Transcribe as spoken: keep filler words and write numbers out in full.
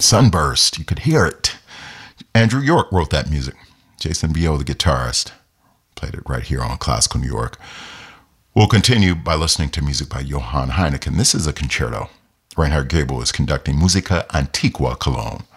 Sunburst. You could hear it. Andrew York wrote that music. Jason Vio, the guitarist, played it right here on Classical New York. We'll continue by listening to music by Johann Heineken. This is a concerto. Reinhard Gabel is conducting Musica Antiqua Cologne.